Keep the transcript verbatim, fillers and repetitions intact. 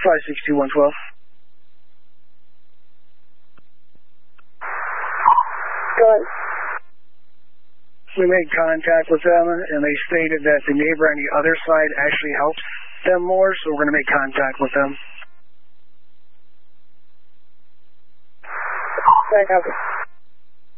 five six two one twelve. Go ahead. We made contact with them, and they stated that the neighbor on the other side actually helps them more, so we're going to make contact with them. Right, copy.